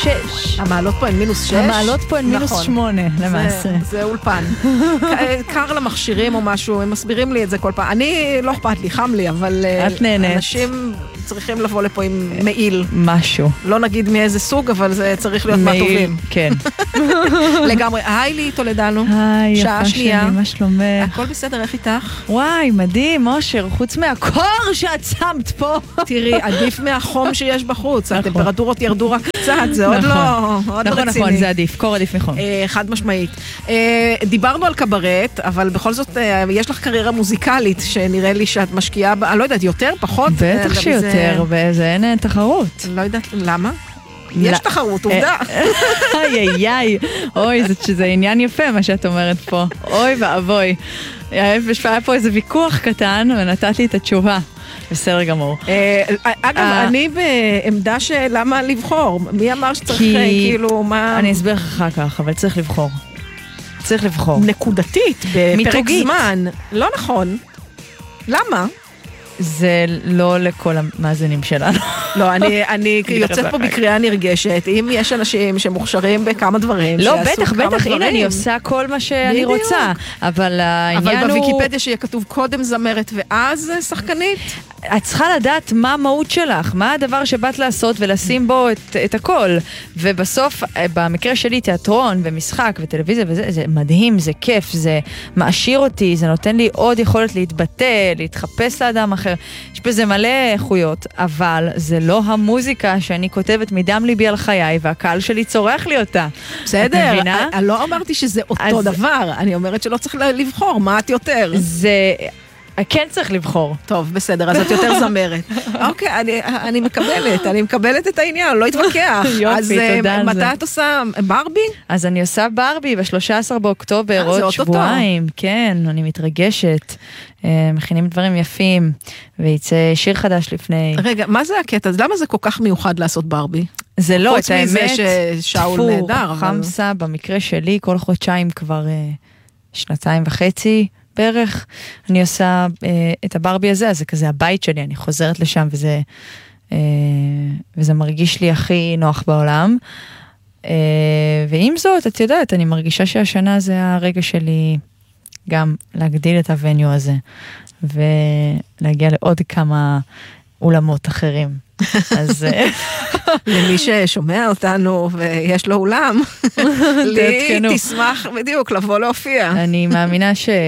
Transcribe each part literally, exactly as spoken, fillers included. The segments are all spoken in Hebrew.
שש. המעלות פה הן מינוס שש? המעלות פה הן מינוס נכון. שמונה, למעשה. זה, זה אולפן. קר למכשירים או משהו, הם מסבירים לי את זה כל פעם. אני, לא אכפת לי, חם לי, אבל את נהנית. אנשים צריכים לבוא לפה עם מעיל. משהו. לא נגיד מאיזה סוג, אבל זה צריך להיות מהטובים. כן. לגמרי. היי לי, תולדנו. היי, שעה יפה שנייה. שלי, מה שלומך? הכל בסדר, איך איתך? וואי, מדהים, אושר, חוץ מהקור שאת שמת פה. תראי, עדיף מהחום שיש בחוץ. הטמפרטורות ירדו רק קצת, זה עוד לא, עוד נכון, רציני. נכון, זה עדיף, קור עדיף מחום. חד משמעית. דיברנו על קברט, אבל בכל זאת, יש לך קריירה מוזיקלית, שנראה לי שאת משקיעה, אני לא יודעת, יותר, פחות? בטח שיותר, וזה אין תחרות. לא יודעת, למה? יש תחרות, עובדה. איי, איי, איי. אוי, זה עניין יפה מה שאת אומרת פה. אוי ואבוי. היה פה איזה ויכוח קטן, ונתת לי את התשובה. בסדר גמור. אגב, אני בעמדה שלמה לבחור. מי אמר שצריך כאילו מה... אני אסביר אחר כך, אבל צריך לבחור. צריך לבחור. נקודתית, בפרק זמן. לא נכון. למה? זה לא לכל המאזינים שלנו. לא, אני, אני יוצאת פה בקריאה נרגשת. אם יש אנשים שמוכשרים בכמה דברים, לא, בטח, בטח, הנה, אני עושה כל מה שאני רוצה. אבל העניין הוא... אבל בוויקיפדיה שיהיה כתוב קודם זמרת ואז שחקנית? את צריכה לדעת מה המהות שלך, מה הדבר שבאת לעשות ולשים בו את, את הכל. ובסוף, במקרה שלי, תיאטרון ומשחק וטלוויזיה וזה, זה מדהים, זה כיף, זה מעשיר אותי, זה נותן לי עוד יכולת להתבטא, להתחפש לאדם אחר. יש בזה מלא איכויות, אבל זה לא המוזיקה שאני כותבת מדם ליבי על חיי, והקהל שלי צורך לי אותה. בסדר, אני לא אמרתי שזה אותו דבר, אני אומרת שלא צריך לבחור, מה את יותר? זה... כן צריך לבחור. טוב, בסדר, אז את יותר זמרת. אוקיי, אני, אני מקבלת, אני מקבלת את העניין, לא אתווכח. יופי, תודה על זה. אז מתי את עושה ברבי? אז אני עושה ברבי ב-שלושה עשר באוקטובר, עוד שבועיים. כן, אני מתרגשת. מכינים דברים יפים, ויצא שיר חדש לפני. רגע, מה זה הקטע? אז למה זה כל כך מיוחד לעשות ברבי? זה לא, את האמת, חוץ מזה ששאול נהדר. חמסה, במקרה שלי, כל חודשיים כבר שנתיים וחצי, בערך, אני עושה אה, את הברבי הזה, אז זה כזה הבית שלי, אני חוזרת לשם, וזה, אה, וזה מרגיש לי הכי נוח בעולם. אה, ועם זאת, את יודעת, אני מרגישה שהשנה זה הרגע שלי גם להגדיל את הווניו הזה, ולהגיע לעוד כמה אולמות אחרים. אז למי ששומע אותנו ויש לו אולם, לי תשמח בדיוק לבוא להופיע. אני מאמינה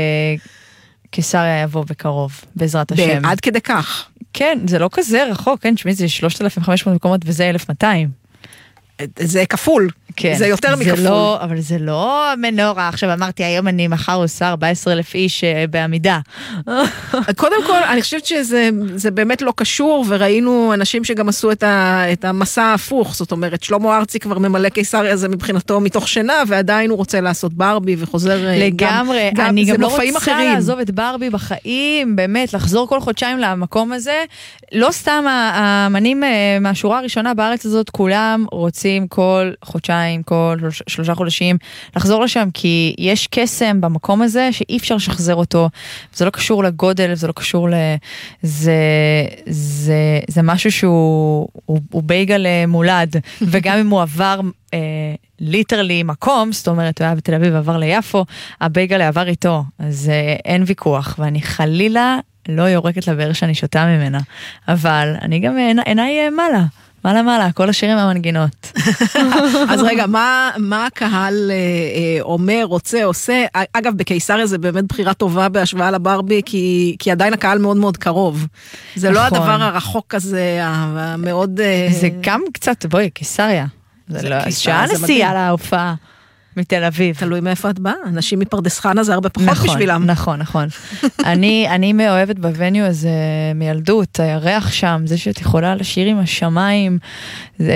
שקיסריה יבוא בקרוב, בעזרת השם. עד כדי כך. כן, זה לא כזה רחוק, כן, שמי, זה שלושת אלפים וחמש מאות מקומות וזה אלף מאתיים. זה כפול, כן, זה יותר מכפול. לא, אבל זה לא מנורה. עכשיו אמרתי, היום אני מחר עושה ארבעה עשר אלף איש בעמידה. קודם כל, אני חושבת שזה זה באמת לא קשור, וראינו אנשים שגם עשו את, ה, את המסע ההפוך, זאת אומרת, שלמה ארצי כבר ממלא קיסריה זה מבחינתו מתוך שינה, ועדיין הוא רוצה לעשות ברבי וחוזר לגמרי, גם, אני גם, גם לא רוצה אחרים. לעזוב את ברבי בחיים, באמת, לחזור כל חודשיים למקום הזה. לא סתם האמנים מהשורה הראשונה בארץ הזאת, כולם רוצים כל חודשיים, כל שלושה חודשים, לחזור לשם, כי יש קסם במקום הזה, שאי אפשר לשחזר אותו, זה לא קשור לגודל, זה לא קשור ל... זה, זה, זה משהו שהוא, הוא, הוא בייגל מולד, וגם אם הוא עבר אה, ליטרלי מקום, זאת אומרת, הוא היה בתל אביב ועבר ליפו, הבייגל עבר איתו, אז אה, אין ויכוח, ואני חלילה לא יורקת לבאר שאני שותה ממנה, אבל אני גם עיניי מעלה, מעלה מעלה, כל השירים מהמנגינות. אז רגע, מה, מה הקהל אה, אומר, רוצה, עושה? אגב, בקיסריה זה באמת בחירה טובה בהשוואה לברבי, כי, כי עדיין הקהל מאוד מאוד קרוב. זה נכון. לא הדבר הרחוק הזה, המאוד... אה... זה גם קצת, בואי, קיסריה. זה, זה לא, שעה נסיעה להופעה. מתל אביב. תלוי מאיפה את באה, אנשים מפרדס חנה זה הרבה פחות נכון, בשבילם. נכון, נכון. אני, אני מאוהבת בווניו הזה מילדות, הירח שם, זה שאת יכולה לשיר עם השמיים, זה,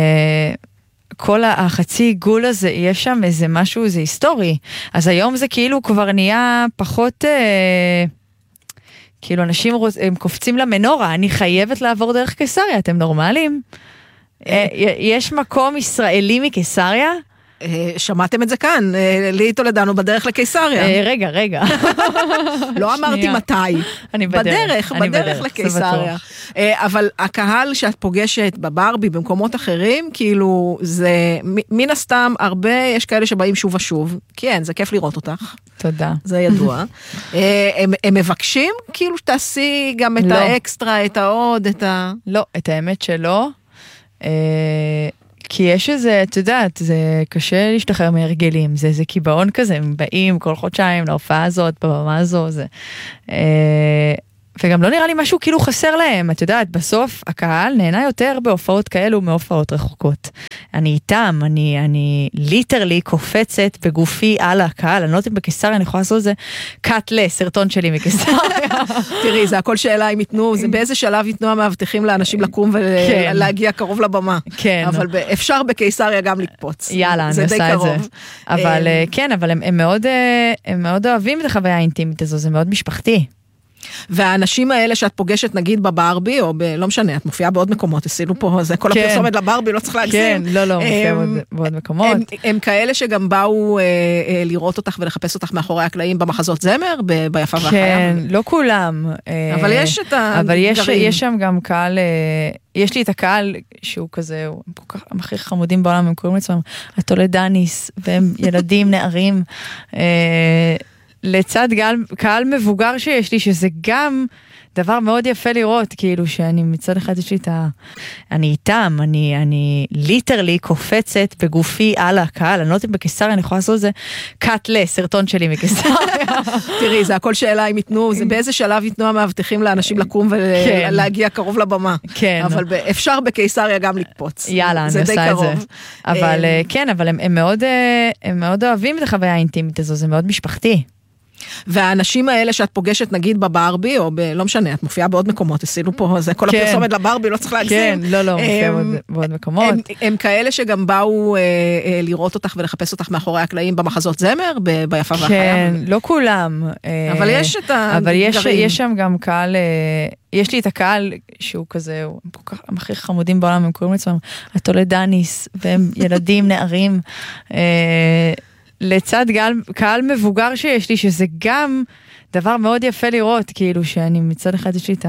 כל החצי עיגול הזה, יש שם איזה משהו, זה היסטורי. אז היום זה כאילו כבר נהיה פחות... אה, כאילו אנשים רוצ, הם קופצים למנורה, אני חייבת לעבור דרך קיסריה, אתם נורמלים? יש מקום ישראלי מקיסריה? שמעתם את זה כאן, ליהי טולדנו בדרך לקיסריה. רגע, רגע. לא אמרתי מתי. אני בדרך. בדרך, בדרך לקיסריה. אבל הקהל שאת פוגשת בברבי, במקומות אחרים, כאילו, זה מן הסתם הרבה, יש כאלה שבאים שוב ושוב. כן, זה כיף לראות אותך. תודה. זה ידוע. הם, הם מבקשים, כאילו, שתעשי גם את האקסטרה, את העוד, את ה... לא, את האמת שלא. כי יש איזה, את יודעת, זה קשה להשתחרר מהרגלים, זה איזה קיבעון כזה, הם באים כל חודשיים להופעה הזאת, בבמה הזו, זה... וגם לא נראה לי משהו כאילו חסר להם, את יודעת, בסוף הקהל נהנה יותר בהופעות כאלו מהופעות רחוקות. אני איתם, אני, אני ליטרלי קופצת בגופי על הקהל, אני לא יודעת בקיסריה, אני יכולה לעשות את זה קאט לסרטון שלי מקיסריה. תראי, זה הכל שאלה אם יתנו, זה באיזה שלב יתנו המאבטחים לאנשים לקום ולהגיע קרוב לבמה. כן. אבל אפשר בקיסריה גם לקפוץ. יאללה, אני עושה את זה. אבל כן, אבל הם מאוד, הם מאוד אוהבים את החוויה האינטימית הזו, זה מאוד משפחתי. והאנשים האלה שאת פוגשת נגיד בברבי, או ב... לא משנה, את מופיעה בעוד מקומות, עשינו פה, זה כל כן. הפרסומת לברבי, לא צריך להגזים. כן, לא, לא, מופיעה בעוד, בעוד מקומות. הם, הם כאלה שגם באו אה, אה, לראות אותך ולחפש אותך מאחורי הקלעים במחזות זמר, ב... ביפה כן, והחיה. כן, לא כולם. אבל יש את הגרים. אבל יש, יש שם גם קהל, אה, יש לי את הקהל שהוא כזה, הוא כל כך, הם הכי חמודים בעולם, הם קוראים לעצמם, הטולדניס, והם ילדים, נערים, אה, לצד גל, קהל מבוגר שיש לי, שזה גם דבר מאוד יפה לראות, כאילו שאני מצד אחד יש לי את ה... אני איתם, אני, אני ליטרלי קופצת בגופי על הקהל, אני לא יודעת בקיסריה, אני יכולה לעשות את זה קאט לסרטון שלי מקיסריה. תראי, זה הכל שאלה אם יתנו, זה באיזה שלב יתנו המאבטחים לאנשים לקום ולהגיע קרוב לבמה. כן. אבל אפשר בקיסריה גם לקפוץ. יאללה, אני עושה את זה. אבל כן, אבל הם מאוד, הם מאוד אוהבים את החוויה האינטימית הזו, זה מאוד משפחתי. והאנשים האלה שאת פוגשת נגיד בברבי, או ב... לא משנה, את מופיעה בעוד מקומות, עשינו פה, זה כל כן. הפרסומת לברבי, לא צריך להגזים. כן, לא, לא, מופיעה בעוד, בעוד מקומות. הם, הם כאלה שגם באו אה, אה, לראות אותך ולחפש אותך מאחורי הקלעים במחזות זמר, ב... ביפה והחיה. כן, לא כולם. אבל יש את הגרים. אבל יש, יש שם גם קהל, יש לי את הקהל שהוא כזה, הם כל כך, הם הכי חמודים בעולם, הם קוראים לעצמם, הטולדניס, והם ילדים, נערים, אה, לצד גל, קהל מבוגר שיש לי, שזה גם דבר מאוד יפה לראות, כאילו שאני מצד אחד יש לי את ה...